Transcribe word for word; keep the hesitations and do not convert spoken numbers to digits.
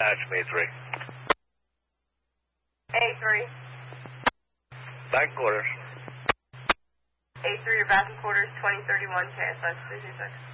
Match me three. A three. Back quarters. A three, your back and quarters, twenty thirty-one, K S S three two six.